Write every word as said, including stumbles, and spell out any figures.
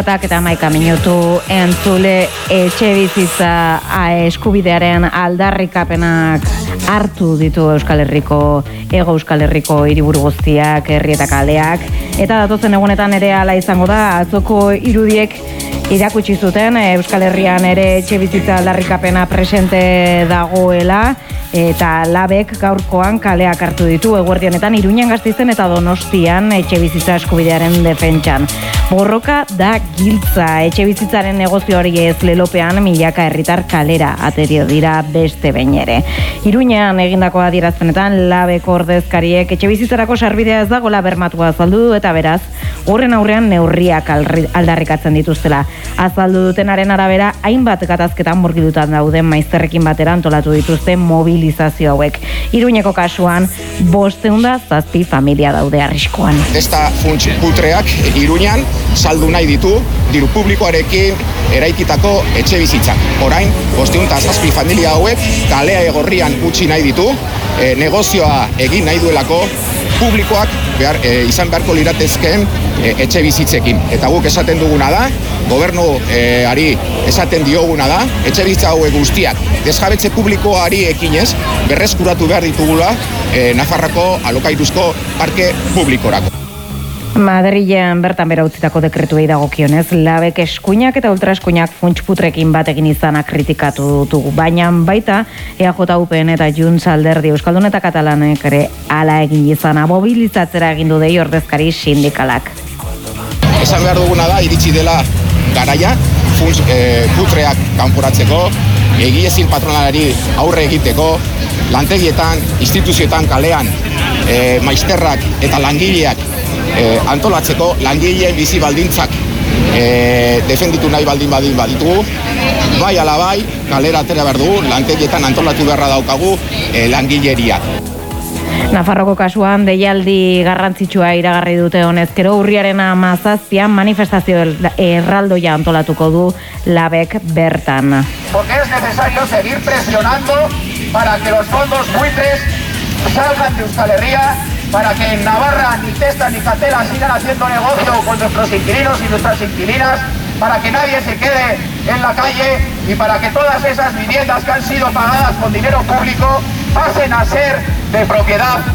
batak eta hamaika minutu entzule etxe bizitza eskubidearen aldarrikapenak hartu ditu Euskal Herriko, Hego Euskal Herriko hiriburu guztiak, herri eta kaleak, eta datozen egunetan ere hala izango da. Atzoko irudiek irakutsi zuten Euskal Herrian ere etxe bizitza aldarrikapena presente dagoela, eta labek gaurkoan kaleak hartu ditu eguerdi honetan Iruñan, Gasteizen eta Donostian etxe bizitza eskubidearen defentsan. Borroka da giltza, etxe bizitzaren negozio hori ez lelopean milaka herritar kalera aterio dira beste behin ere. Iruñan egindako adierazpenetan labeko ordezkariek etxe bizitzarako sarbidea ez dagoela bermatua azaldu du, eta beraz horren aurrean neurriak aldarrikatzen dituztela. Azaldu dutenaren arabera, hainbat gatazketan murgildutan dauden maizterrekin batera antolatu dituzte mobilizazio hauek. Iruñeko kasuan, bosteun da zazpi familia daude arriskuan. Esta funts putreak Iruñan saldu nahi ditu diru publikoarekin eraikitako etxe bizitzak. Orain, bosteun da zazpi familia hauek kalea egorrian utzi nahi ditu, e, negozioa egin nahi duelako publikoak behar, e, izan beharko liratezkeen e, etxe bizitzekin. Eta guk esaten duguna da, gobernuari esaten dioguna da, etxe bizitza hauek guztiak desjabetze publikoari ekinez berreskuratu behar ditugula e, Nafarroko alokairuzko parke publikorako. Madrilen bertan bera utzitako dekretuei dagokionez, labek eskuinak eta ultraeskuinak funtsputrekin batekin izana kritikatu dugu, baina baita E A J U P N eta Junts alderdi Euskaldun eta Katalanek ere hala egin izana mobilizatzera egin du dei ordezkari sindikalak. Esan behar duguna da, iritsi dela garaia, funts e, putreak kanporatzeko, egiezin patronalari aurre egiteko, lantegietan, instituzioetan kalean, e, maizterrak eta langileak E, antolatzeko, langileen bizi baldintzak e, defenditu nahi baldin badin baditugu, bai ala bai, kalera atera behar dugu, lantegietan antolatu beharra daukagu e, langileria. Nafarroko kasuan deialdi garrantzitsua iragarri dute honezkero, urriaren hamazazpian manifestazio erraldoia antolatuko du labek bertan. Porque es necesario seguir presionando para que los fondos buitres salgan de Euskal Herria, para que en Navarra ni Testa ni Catela sigan haciendo negocio con nuestros inquilinos y nuestras inquilinas, para que nadie se quede en la calle y para que todas esas viviendas que han sido pagadas con dinero público pasen a ser de propiedad